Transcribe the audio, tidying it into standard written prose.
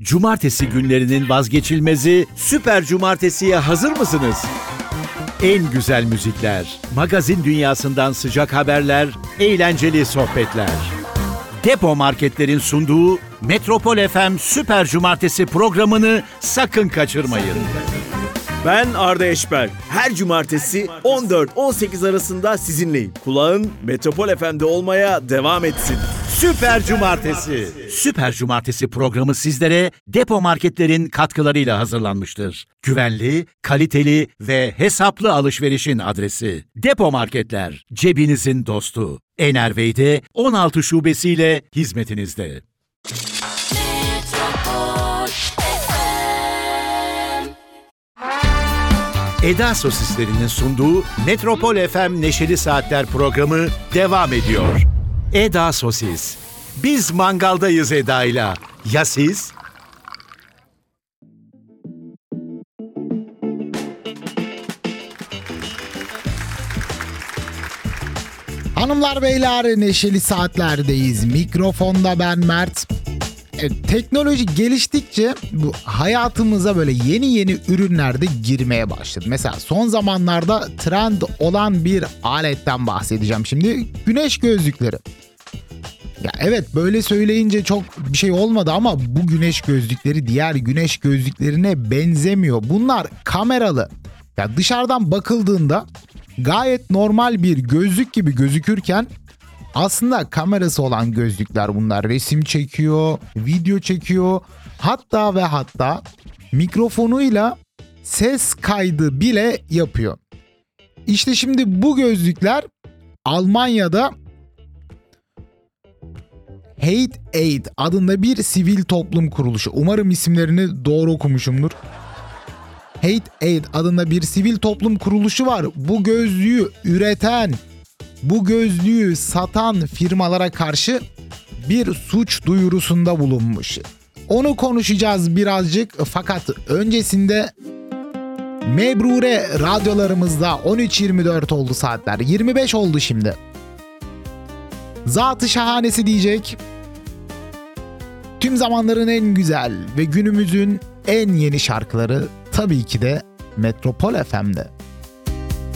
Cumartesi günlerinin vazgeçilmezi Süper Cumartesi'ye hazır mısınız? En güzel müzikler, magazin dünyasından sıcak haberler, eğlenceli sohbetler. Depo Marketler'in sunduğu Metropol FM Süper Cumartesi programını sakın kaçırmayın. Ben Arda Eşber. Her cumartesi 14-18 arasında sizinleyim. Kulağın Metropol FM'de olmaya devam etsin. Süper Cumartesi. Süper Cumartesi programı sizlere Depo Marketler'in katkılarıyla hazırlanmıştır. Güvenli, kaliteli ve hesaplı alışverişin adresi. Depo Marketler, cebinizin dostu. Enervey'de 16 şubesiyle hizmetinizde. Eda Sosislerinin sunduğu Metropol FM Neşeli Saatler programı devam ediyor. Eda Sosis. Biz mangaldayız Eda'yla. Ya siz? Hanımlar beyler, Neşeli Saatler'deyiz. Mikrofonda ben Mert. Teknoloji geliştikçe bu hayatımıza böyle yeni ürünler de girmeye başladı. Mesela son zamanlarda trend olan bir aletten bahsedeceğim şimdi. Güneş gözlükleri. Ya evet, böyle söyleyince çok bir şey olmadı ama bu güneş gözlükleri diğer güneş gözlüklerine benzemiyor. Bunlar kameralı. Ya dışarıdan bakıldığında gayet normal bir gözlük gibi gözükürken aslında kamerası olan gözlükler bunlar. Resim çekiyor, video çekiyor. Hatta mikrofonuyla ses kaydı bile yapıyor. İşte şimdi bu gözlükler Almanya'da Hate Aid adında bir sivil toplum kuruluşu. Umarım isimlerini doğru okumuşumdur. Hate Aid adında bir sivil toplum kuruluşu var. Bu gözlüğü üreten, bu gözlüğü satan firmalara karşı bir suç duyurusunda bulunmuş. Onu konuşacağız birazcık, fakat öncesinde Mebrure radyolarımızda 13.24 oldu saatler. 25 oldu şimdi. Zat-ı şahanesi diyecek. Tüm zamanların en güzel ve günümüzün en yeni şarkıları tabii ki de Metropol FM'de.